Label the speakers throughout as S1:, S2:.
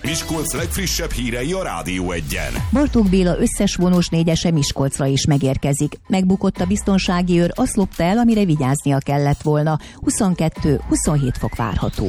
S1: Miskolc legfrissebb hírei a Rádió Egyen.
S2: Bartók Béla összes vonós négyese Miskolcra is megérkezik. Megbukott a biztonsági őr, azt lopta el, amire vigyáznia kellett volna. 22-27 fok várható.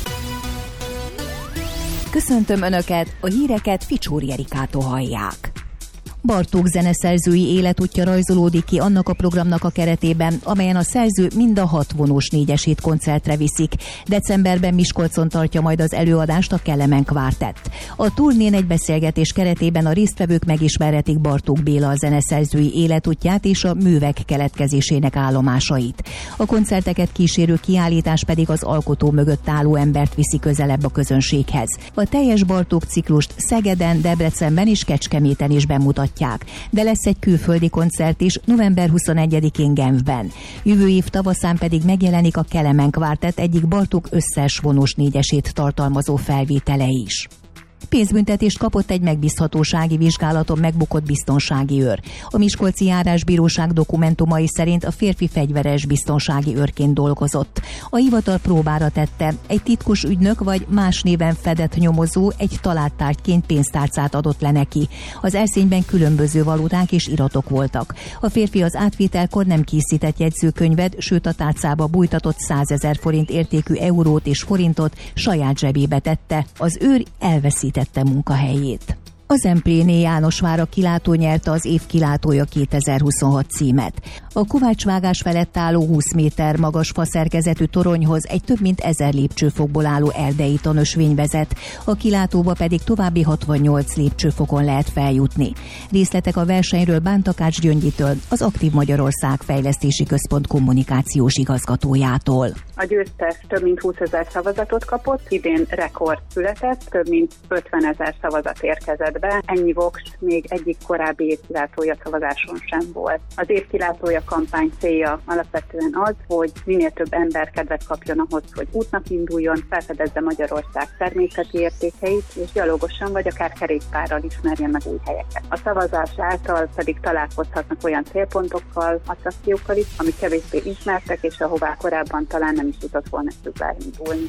S2: Köszöntöm Önöket, a híreket Ficsóri Erikától hallják. Bartók zeneszerzői életútja rajzolódik ki annak a programnak a keretében, amelyen a szerző mind a 6 vonós négyesét koncertre viszik. Decemberben Miskolcon tartja majd az előadást a Kelemen Quartet. A turnén egy beszélgetés keretében a résztvevők megismerhetik Bartók Béla a zeneszerzői életútját és a művek keletkezésének állomásait. A koncerteket kísérő kiállítás pedig az alkotó mögött álló embert viszi közelebb a közönséghez. A teljes Bartók ciklust Szegeden, Debrecenben és Kecskeméten is bemutatják. De lesz egy külföldi koncert is november 21-én Genfben. Jövő év tavaszán pedig megjelenik a Kelemen Quartet egyik Bartók összes vonós négyesét tartalmazó felvétele is. Pénzbüntetést kapott egy megbízhatósági vizsgálaton megbukott biztonsági őr. A Miskolci Járásbíróság dokumentumai szerint a férfi fegyveres biztonsági őrként dolgozott. A hivatal próbára tette, egy titkos ügynök vagy más néven fedett nyomozó egy talált tárgyként pénztárcát adott le neki. Az erszényben különböző valuták és iratok voltak. A férfi az átvételkor nem készített jegyzőkönyvet, sőt a tárcába bújtatott 100 000 forint értékű eurót és forintot saját zsebébe tette. Az őr elveszítette munkahelyét. Az Empléné Jánosvára kilátó nyerte az év kilátója 2026 címet. A kovácsvágás felett álló 20 méter magas faszerkezetű toronyhoz egy több mint 1000 lépcsőfokból álló erdei tanösvény vezet, a kilátóba pedig további 68 lépcsőfokon lehet feljutni. Részletek a versenyről Bántakács Gyöngyitől, az Aktív Magyarország Fejlesztési Központ kommunikációs igazgatójától.
S3: A győztes több mint 20 000 szavazatot kapott, idén rekord született, több mint 50 000 szavazat érkezett be. Ennyi voks még egyik korábbi évkilátója szavazáson sem volt. Az évkilátója kampány célja alapvetően az, hogy minél több ember kedvet kapjon ahhoz, hogy útnak induljon, felfedezze Magyarország természeti értékeit, és gyalogosan vagy akár kerékpárral ismerjen meg új helyeket. A szavazás által pedig találkozhatnak olyan célpontokkal, attrakciókkal is, amik kevésbé ismertek, és ahová korábban talán nem is tudott volna elindulni.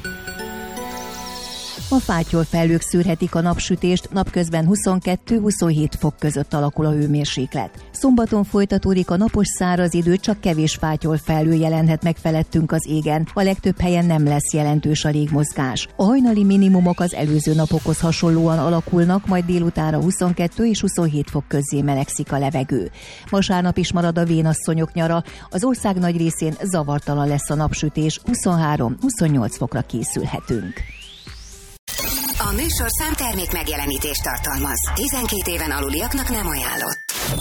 S2: A fátyolfelhők szűrhetik a napsütést, napközben 22-27 fok között alakul a hőmérséklet. Szombaton folytatódik a napos száraz idő, csak kevés fátyolfelhő jelenhet meg felettünk az égen. A legtöbb helyen nem lesz jelentős a légmozgás. A hajnali minimumok az előző napokhoz hasonlóan alakulnak, majd délutánra 22 és 27 fok közé melegszik a levegő. Vasárnap is marad a vénasszonyok nyara, az ország nagy részén zavartalan lesz a napsütés, 23-28 fokra készülhetünk.
S4: A műsorszám termék megjelenítést tartalmaz. 12 éven aluliaknak nem ajánlott.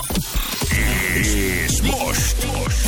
S1: És most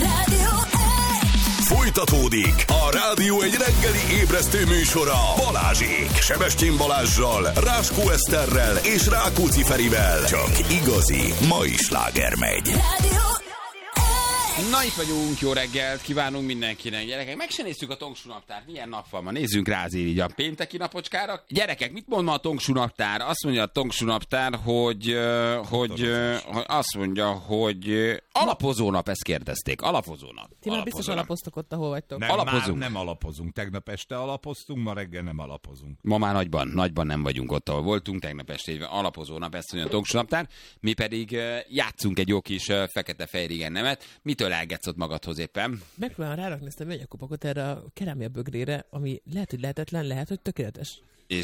S1: folytatódik a Rádió egy reggeli ébresztő műsora Balázsék, Sebestyén Balázssal, Ráskó Eszterrel és Rákóczi Ferivel. Csak igazi mai sláger megy.
S5: Na, itt vagyunk, jó reggelt kívánunk mindenkinek. Gyerekek, meg se néztük a Tongsú naptárt. Milyen nap van ma? Nézzünk rá azért így a pénteki napocskára. Gyerekek, mit mond ma a Tongsú naptár? Azt mondja a Tongsú naptár, hogy azt mondja, hogy alapozó nap, ezt kérdezték. Alapozó nap.
S6: Ti már biztos alapoztok ott, ahol vagytok.
S7: Nem alapozunk. Tegnap este alapoztunk, ma reggel nem alapozunk.
S5: Ma már nagyban nem vagyunk ott, ahol voltunk. Tegnap este alapozó nap, ezt mondja a Tongsú naptár. Mi pedig játszunk egy jó kis fekete-fehér igen nemet. Mitől elgetszod magadhoz éppen?
S6: Megpróbálom rárakni ezt a megyekupakot erre a kerámia bögrére, ami lehet, hogy lehetetlen, lehet, hogy tökéletes.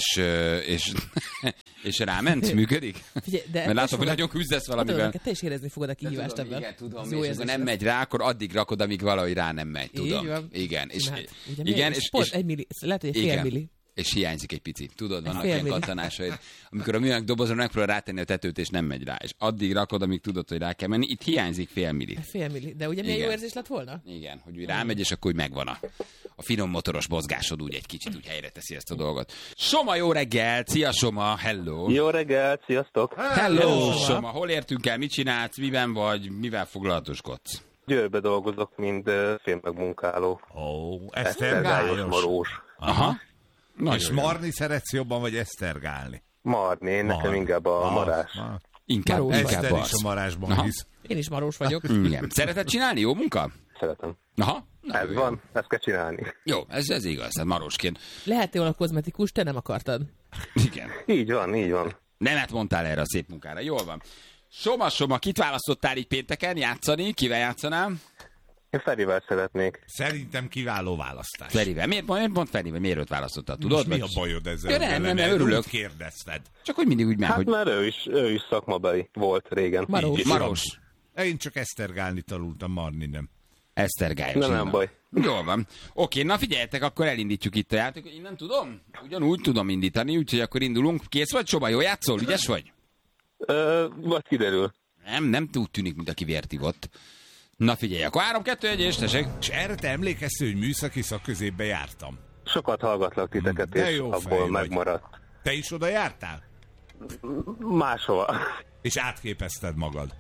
S5: És ráment? Működik?
S6: Figyelj, de
S5: mert látom, hogy nagyon küzdesz valamivel.
S6: Te is érezni fogod a kihívást ebben.
S5: Igen, tudom, és akkor nem megy rá, akkor addig rakod, amíg valahogy rá nem megy. Tudom. Igen.
S6: Lehet, hogy egy fél milli.
S5: És hiányzik egy pici. Tudod, vannak ilyen kattanásaid. Amikor a műanyag dobozra megpróbál rátenni a tetőt, és nem megy rá. És addig rakod, amíg tudod, hogy rá kell menni. Itt hiányzik fél milli.
S6: Fél milli. De ugye milyen jó érzés lett volna?
S5: Igen, hogy úgy rámegy, és akkor úgy megvan a finom motoros mozgásod, úgy egy kicsit úgy helyre teszi ezt a dolgot. Soma, jó reggel! Szia, Soma! Hello!
S8: Jó reggel, sziasztok!
S5: Hello, Soma! Hol értünk el? Mit csinálsz? Miben vagy? Mivel foglalatoskodsz?
S8: Győrbe dolgozok, mint filmmegmunkáló.
S7: Esztergályos
S8: marós.
S5: Aha.
S7: És marni szeretsz jobban, vagy esztergálni?
S8: Marni, nekem inkább a marás.
S5: Inkább
S7: Eszter is a marásban hisz.
S6: Én is marós vagyok.
S5: Igen. Szereted csinálni? Jó munka?
S8: Szeretem.
S5: Aha.
S8: Van, ezt kell csinálni.
S5: Jó, ez igaz, hát marósként.
S6: Lehet jól a kozmetikus, te nem akartad.
S5: Igen.
S8: Így van.
S5: Nemet mondtál erre a szép munkára. Jól van. Soma, kit választottál így pénteken játszani? Kivel játszanám?
S8: Én Ferivel szeretnék.
S7: Szerintem kiváló választás.
S5: Ferivel. Miért pont Ferivel? Miért őt választottad? Tudod?
S7: Mi a bajod ezzel?
S5: Nem, örülök.
S7: Úgy kérdezted.
S5: Csak hogy mindig úgy már,
S8: Hát
S5: hogy
S8: már ő is szakmabeli volt régen.
S5: Maros.
S7: Én csak esztergálni tanultam, Marni nem.
S5: Esztergályos.
S8: Nem baj.
S5: Jól van. Oké, na figyeljetek, akkor elindítjuk itt a játékot. Én nem tudom. Ugyanúgy tudom indítani, úgyhogy akkor indulunk. Kész vagy, Csoba? Jól játszol? Ügyes vagy?
S8: Vagy kiderül.
S5: Nem úgy tűnik, mint aki vért ivott. Na figyelj, akkor 3-2-1 és tessék.
S7: És erre te emlékeztél, hogy műszaki szakközépbe jártam?
S8: Sokat hallgatlak titeket,
S7: De
S8: és
S7: jó fej
S8: abból
S7: vagy.
S8: megmaradt.
S7: Te is oda jártál?
S8: Máshova.
S7: És átképezted magad?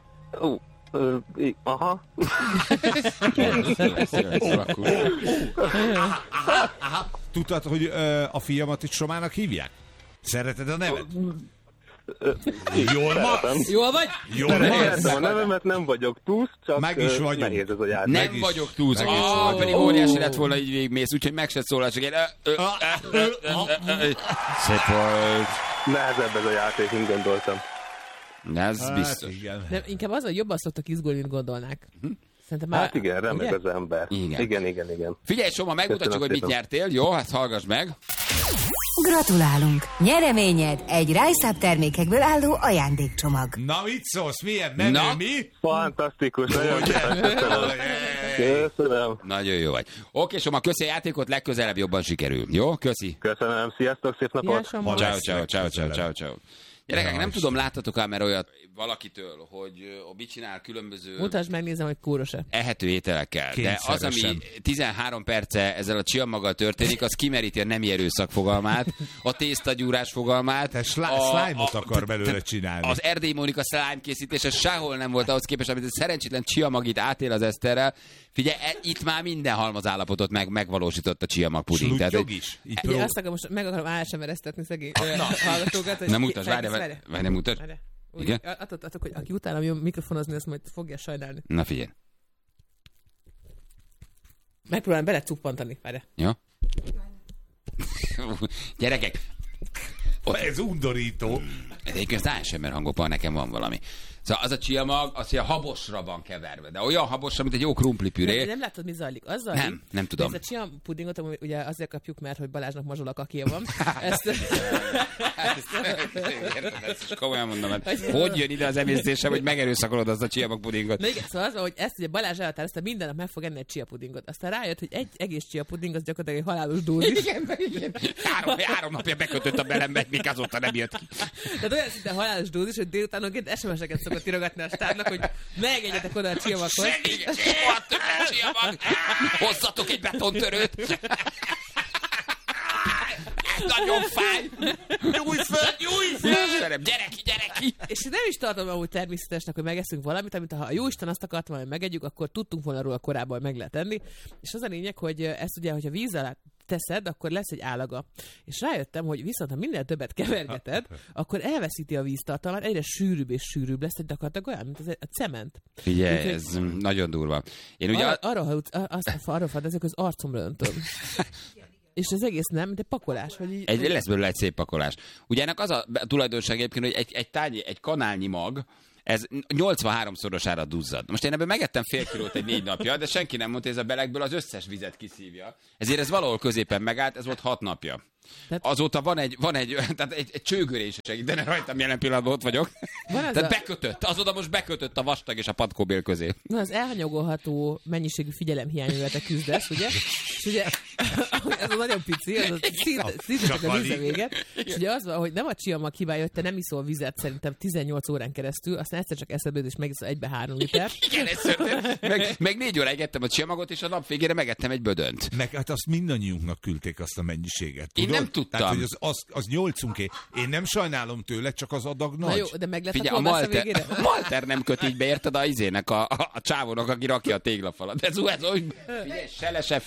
S8: Aha.
S7: Tudtad, hogy a fiamat itt Somának hívják? Szereted a nevet? Jól vagy?
S8: Szeretem a nevemet, nem vagyok túsz, csak
S7: meg is vagyunk.
S8: nehéz ez a játék.
S5: Nem vagyok túl, pedig óriási lett volna, így végigmész, úgyhogy meg se szólal, csak én... Szép volt.
S8: Nehezebb ez a játék, mint gondoltam.
S5: Ez biztos.
S6: Nem, inkább az, hogy jobban szoktak izgulni, mint gondolnák.
S8: Hát igen, remeg az ember. Igen.
S5: Figyelj, Soma, megmutatjuk, hogy mit nyertél. Jó, hát hallgass meg.
S4: Gratulálunk! Nyereményed egy Rise Up termékekből álló ajándékcsomag.
S7: Na mit szólsz? Milyen menő, mi?
S8: Fantasztikus, nagyon köszönöm.
S5: Nagyon jó vagy. Oké, Soma, köszi a játékot, legközelebb jobban sikerül. Jó, köszi.
S8: Köszönöm, sziasztok, szép napot.
S5: Ciao. Gyerekek, nem tudom, láttatok-e már olyat valakitől, hogy mit csinál különböző...
S6: Mutasd meg, nézem, hogy kóros-e.
S5: Ehető ételekkel. De az, ami 13 perce ezzel a csiamaggal történik, az kimeríti a nemi erőszak fogalmát, a tésztagyúrás fogalmát.
S7: Te slime-ot akar belőle csinálni.
S5: Az Erdély Mónika slime készítése sehol nem volt ahhoz képest, amit a szerencsétlen csiamag átél az Eszterrel. Figyelj, itt már minden halmazállapotot megvalósított a csiamag puding.
S7: Sluttyog is?
S6: Azt akarom, most meg akarom ASMR-eztetni szegény hallgatókat.
S5: Nem mutasd, várj, nem mutasd.
S6: Igen? Attól, hogy aki utána jön mikrofonozni, azt majd fogja sajnálni.
S5: Na figyelj.
S6: Megpróbálom bele cuppantani, várj.
S5: Jó? Gyerekek.
S7: Ez undorító.
S5: Egyébként az ASMR hangokban nekem van valami. Szóval az a csiamag, az ilyen habosra van keverve, de olyan habosra, mint egy jó krumplipüré.
S6: Nem látod, mi zajlik? Az zajlik?
S5: Nem tudom.
S6: Ez a csiampudingot, ugye azért kapjuk, mert hogy Balázsnak mazsolak akija van. Ezt
S5: komolyan mondom, hogy jön ide az emésztésem, hogy megerőszakolod azt a csiamagpudingot.
S6: Na igen, szóval az, hogy ezt ugye Balázs elhatározta, minden nap meg fog enni egy csiapudingot. Aztán rájött, hogy egy egész csiapuding az gyakorlatilag egy halálos dózis.
S5: Igen. 3 napja bekötött a belembe, még azóta nem jött ki.
S6: Tehát olyan szinte halálos dózis, hogy délutánonként SMS-eket szokott írogatni a stábnak, hogy megegyetek oda a csiamaghoz.
S5: Segíts! Soha többet csiamag! Hozzatok egy betontörőt! Nagyon fáj! Nyújj föl! Gyere ki!
S6: És nem is tartom amúgy természetesnek, hogy megeszünk valamit, amit ha a jóisten azt akartam, hogy megegyük, akkor tudtunk volna róla korábban, hogy meg lehet enni. És az a lényeg, hogy ezt ugye, hogyha víz alá teszed, akkor lesz egy állaga. És rájöttem, hogy viszont ha minél többet kevergeted, akkor elveszíti a víztartalmát, egyre sűrűbb és sűrűbb lesz, egy gyakorlatilag olyan, mint a cement.
S5: Figyelj, ez nagyon durva. Én ugye
S6: arra fadezek, az arcomra öntöm. És az egész nem, mint egy pakolás. Vagy
S5: lesz belőle egy szép pakolás. Ugye ennek az a tulajdonság egyébként, hogy egy kanálnyi mag, ez 83-szorosára duzzad. Most én ebből megettem fél kilót egy 4 napja, de senki nem mondta, hogy ez a belegből az összes vizet kiszívja. Ezért ez valahol középen megállt, ez volt 6 napja. Azóta van egy csőgörés segítene rajtam, jelen pillanatban ott vagyok. Tehát bekötött, azóta most bekötött a vastag és a patkóbél közé.
S6: Na, az elhanyagolható mennyiségű figyelemhiányúval te küzdesz, ugye? És ugye, ez a nagyon pici, ez szinte csak a víze véget. És ugye az van, hogy nem a csiamag hibája, hogy te nem iszol vizet szerintem 18 órán keresztül, aztán egyszer csak eszedbe és megiszol 1-3 litert.
S5: Igen, meg 4 óráig ettem a csiamagot, és a nap végére megettem egy bödönt.
S7: Meg hát azt mindannyiunknak küldték azt a mennyiséget.
S5: Én nem tudtam.
S7: Tehát, hogy az 8-unké. Én nem sajnálom tőle, csak az adag nagy.
S6: Na jó, de meg lett
S5: a végére? A Malter nem köt így be, érted a izének, a csávónak, aki rakja a téglafalat. Ez úgy, figyelj, se le, se föl, mondom.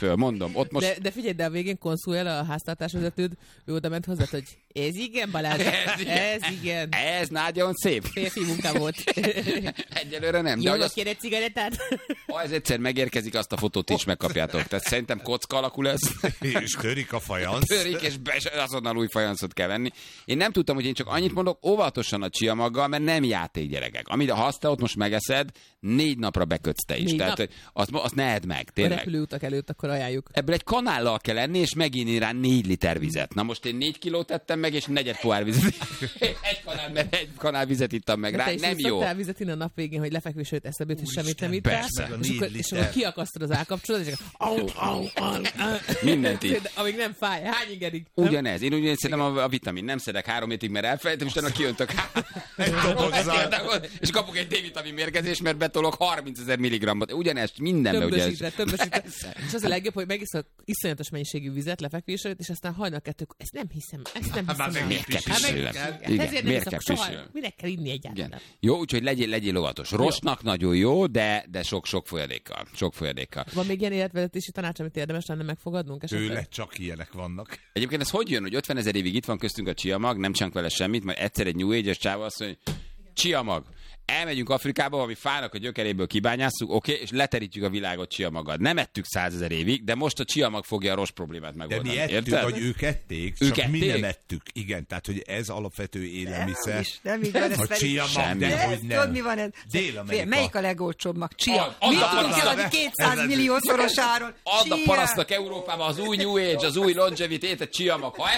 S5: mondom. Ott most...
S6: De figyelj, de a végén konszulál a háztartásvezetőd, ő oda ment hozzá, hogy ez igen, Balázs, ez igen.
S5: Ez nagyon szép.
S6: Férfi munka volt.
S5: Egyelőre nem.
S6: Jó, kér egy cigarettát?
S5: Ha ez egyszer megérkezik, azt a fotót is megkapjátok. Tehát szerintem kocka alakú lesz.
S7: És törik a fajansz.
S5: Törik, és azonnal új fajanszot kell venni. Én nem tudtam, hogy én csak annyit mondok, óvatosan a csiamaggal, mert nem játék, gyerekek. Amit ha azt te ott most megeszed, 4 napra bekötsz te is. Tehát azt ne edd meg, tényleg.
S6: A repülőutak előtt akkor ajánljuk.
S5: Ebből egy kanállal kell lenni, és megint rá 4 liter vizet. Na most én 4 kilót tettem meg, és 4 pohár vizet. egy kanál vizet ittam meg rá. Nem jó.
S6: Szoktál vizet inni a nap végén, hogy lefekvés előtt eszedbe jut, és semmit nem ittál. És akkor kiakasztod az állkapcsolatot, és
S5: mindent így.
S6: Amíg nem fáj. Hány ingerig?
S5: Ugyanez. Én ugyanis szerintem a vitamin. Nem szedek 3 hétig, mert elfelejtem, és utána kiöntök. És kapok egy D-vitamin mérgezést, mert betolok 30 000 milligrammot. Ugyanezt mindenben.
S6: Többesítre. És az a legjobb, hogy megiszol iszonyatos mennyiségű vizet lefekvés előtt, és aztán hajnal 2, ezt nem hiszem.
S5: Miért kell pisülnem? Miért kell pisülnem?
S6: Minek kell inni egyáltalán?
S5: Jó, úgyhogy legyél óvatos. Rostnak nagyon jó, de sok folyadékkal.
S6: Van még ilyen életvezetési tanács, amit érdemes lenne megfogadnunk?
S7: Tőle csak ilyenek vannak.
S5: Egyébként ez hogy jön, hogy 50 000 évig itt van köztünk a csiamag, nem csinálunk vele semmit, majd egyszer egy New Age-es csáva azt mondja, hogy csiamag. Elmegyünk Afrikába, ami fának a gyökeréből kibányásszuk, oké, és leterítjük a világot csiamaggal. Nem ettük 100 000 évig, de most a csiamag fogja a rossz problémát megoldani.
S7: De mi ettük,
S5: érted?
S7: vagy ők ették, csak mi nem ettük. Igen, tehát, hogy ez alapvető élelmiszer.
S9: Nem így van, ez
S7: a csiamag, de hogy nem.
S9: Tudod, mi van ez?
S7: Dél-Amerika.
S9: Melyik a legolcsóbb mag? Chia.
S5: Mit
S9: tudunk el, hogy 200 milliószoros áron?
S5: Add a parasztnak Európában az új New Age, az új longevity-t, a csiamag. Ha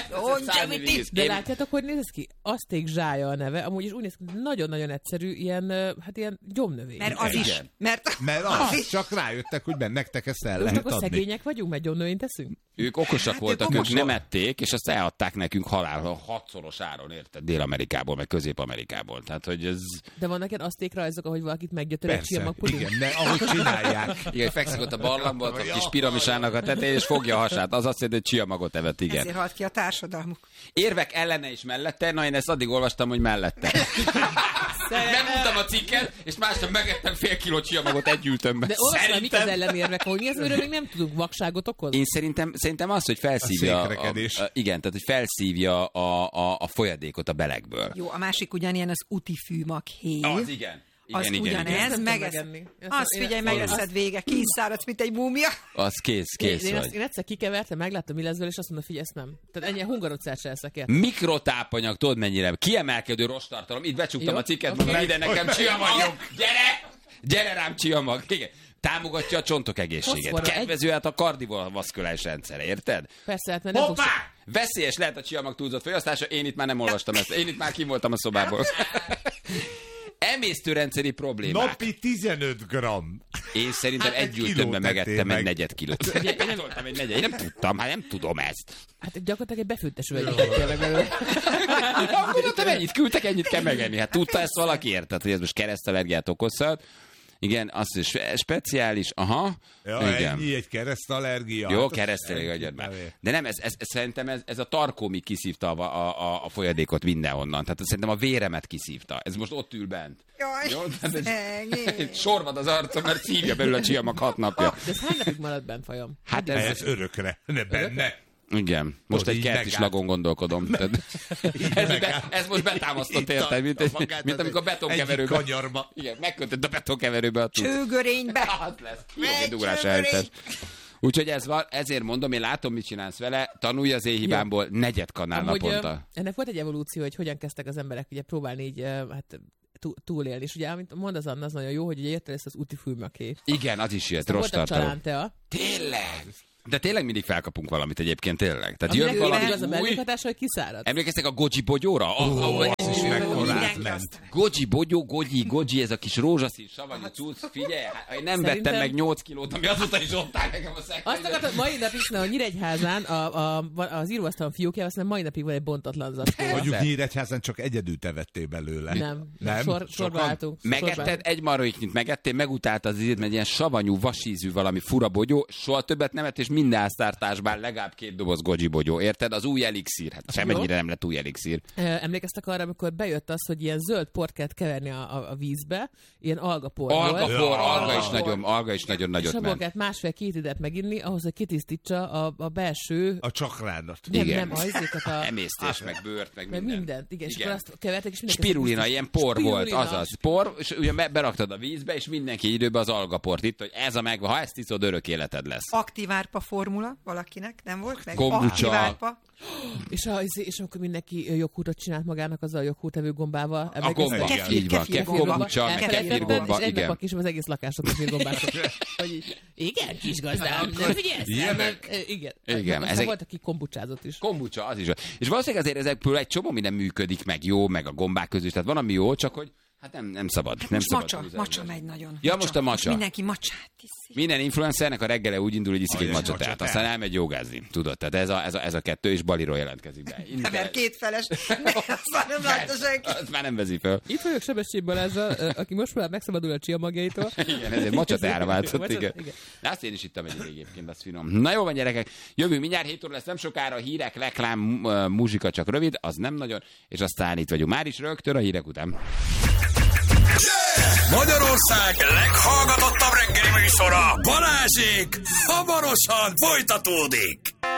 S5: ezt
S6: de látjátok, hogy néz ez ki? Azték zsája a neve, amúgy is úgy néz ki, nagyon-nagyon egyszerű, ilyen gyomnövény.
S9: Mert az is. Mert
S7: az csak rájöttek, hogy nektek ezt el lehet
S6: adni. Akkor szegények vagyunk, mert gyomnövényt teszünk?
S5: Ők okosak voltak, ők nem ették, és azt eladták nekünk halál 6-szoros áron, érted? Dél-Amerikából, meg Közép-Amerikából. Tehát, hogy ez...
S6: De vannak ilyen asztékrajzok, ahogy valakit meggyötör egy csiamagpuding?
S7: Igen, de ahogy csinálják.
S5: Igen, fekszik ott a barlangban, a kis piramisának a tetején, és fogja a hasát. Az azt jelenti, hogy csiamagot evett, igen.
S9: Ezért halt ki a társadalmuk.
S5: Érvek ellene és mellette, na én ezt addig olvastam, hogy mellette. Megmondtam a cikket, és másnap megettem fél kiló csiamagot egy ültömbe.
S6: De olvasd, mik az ellenérvek, hogy mi az, amiről még nem tudunk vakságot okozni?
S5: Én szerintem az, hogy felszívja igen, tehát hogy felszívja a folyadékot a belegből.
S9: Jó, a másik ugyanilyen az utifűmaghéj.
S5: Az igen.
S9: Az ugyanez, azt figyelj, megeszed vége, kiszáradsz, mint egy múmia.
S5: Az kész vagy.
S6: Én egyszer kikevertem, megláttam, mi lesz vele, és azt mondta, figyelj, ezt nem. Tehát ennyi hungarocát se eszek el.
S5: Mikrotápanyag, tudod mennyire? Kiemelkedő rosttartalom. Itt becsuktam a cikket, mondom, ide nekem csiamag. Gyere rám csiamag. Igen. Támogatja a csontok egészséget. Kedvező a kardiovaszkuláris rendszere, érted?
S6: Persze, hát nem
S5: hoppá! Veszélyes lehet a csiamag túlzott fogyasztása, én itt már nem olvastam ezt. Én itt már kim voltam a szobából. Emésztőrendszeri problémák.
S7: Napi 15 gramm.
S5: Én szerintem egy ültömben megettem egy 4 kilót. Én nem tudtam, nem tudom ezt.
S6: Hát gyakorlatilag egy befőttes üveget meg belőle.
S5: Mondtam, ennyit küldtek, ennyit kell megenni. Hát tudta ezt valaki, érted, hogy ez most keresztallergiát okozhat. Igen, az is speciális, aha.
S7: Ja, igen. Egy keresztallergia.
S5: Jó, keresztallergia, már. De nem, szerintem ez a tarkómig kiszívta a folyadékot mindenhonnan. Tehát szerintem a véremet kiszívta. Ez most ott ül bent.
S9: Jaj,
S5: jó? Sorvad az arcom, mert szívja belül a csiamag 6 napja.
S6: De ez hány napig maradt bent, Fajom?
S7: Hát ez örökre, ne benne.
S5: Igen, most egy kertislagon gondolkodom. Ez most betámasztott, érted? Mint amikor betonkeverőbe.
S7: Egyik kanyarba.
S5: Igen, megkötött a betonkeverőbe a tudsz.
S9: Csőgörénybe.
S5: Az lesz. Egy ugrás eltes. Úgyhogy ez van, ezért mondom, én látom, mit csinálsz vele, tanulj az én hibámból, 4 kanál naponta.
S6: Ennek volt egy evolúció, hogy hogyan kezdtek az emberek ugye próbálni így, hát túlélni. És ugye, amit mond az Anna, az nagyon jó, hogy ugye jöttél ezt az útifűmaghéjt.
S5: Igen, az is jött, rossz tartalom.
S6: Csalántea.
S5: Tényleg? De tényleg mindig felkapunk valamit egyébként, tényleg. Tehát
S6: jön valami az a mellékhatása, hogy kiszárad.
S5: Emlékeztek a Goji bogyóra?
S7: Ez is mekkorát ment.
S5: Goji bogyó, Goji, ez a kis rózsaszín savanyú cucc. Figyelj, én nem vettem meg 8 kilót, ami azóta is ott áll nekem a szekrény.
S6: Azt akartam, mai napig, hogy Nyíregyházán az íróasztalon fiókjában, aztán mai napig van egy bontatlan zacskó.
S7: Mondjuk Nyíregyházán csak egyedül te vettél belőle.
S6: Nem. Sorba álltunk.
S5: Megetted, egy marhaiknyit megettél, megutáltad az ízét, mert ilyen savanyú, vasízű valami fura bogyó, soha többet nem ettél, és minden háztartásban legalább 2 doboz Goji-bogyó, érted? Az új elixír. Hát semmennyire nem lett új elixír.
S6: Emlékeztek arra, amikor bejött az, hogy ilyen zöld port kellett keverni a vízbe, ilyen algapor volt.
S5: Alga is nagyon nagyot ment.
S6: És abból kellett 1,5-2 litet meginni, ahhoz, hogy kitisztítsa a belső...
S7: A csakrádat.
S6: Nem, ajzéket
S5: emésztés, meg bőrt, meg
S6: mindent. Igen, és akkor azt kevertek, és mindenki...
S5: Spirulina, ilyen por volt, azaz. Por, és ugye beraktad a vízbe, és mindenki időben az algaport itt, hogy ez a megvan, ha ezt iszod, örök életed lesz.
S9: Aktív árpa formula valakinek, nem volt meg?
S5: Kombucha.
S6: És akkor mindenki joghurtot csinált magának azzal a joghurtevő gombával.
S5: A gomba, így van. Kombucha, meg kefirgomba,
S6: igen. És egy nap kis az egész lakások kefirgombások. Igen, kis gazdám, nem figyelsz? Igen.
S5: Ezek...
S6: Volt, aki kombucsázott is.
S5: Kombucha, az is. És valószínűleg azért ezekből egy csomó minden működik, meg jó, meg a gombák közül is. Tehát van, ami jó, csak hogy hát nem szabad.
S9: Hát
S5: nem
S9: most
S5: szabad
S9: macsa megy nagyon.
S5: Ja, most a macsa.
S9: Most mindenki macsát iszik.
S5: Minden influencernek a reggele úgy indul, hogy iszik egy macsatát. Aztán elmegy jogázni. Tudod, tehát ez a kettő, és Baliról jelentkezik be.
S9: Mert kétfeles. Azt már nem látta senki.
S5: Azt már nem veszi fel.
S6: Itt vagyok Sebestyén Balázsral, aki most már megszabadul a chia magjaitól.
S5: Igen, ezért macsatára váltott, igen. De azt én is ittam egyébként, az finom. Na jó van, gyerekek, jövünk mindjárt 7 óra lesz, nem sokára hírek, reklám, muzsika csak rövid, az nem nagyon, és aztán itt vagyunk már is rögtön a hírek után.
S1: Magyarország leghallgatottabb reggeli műsora, Balázsék, hamarosan folytatódik.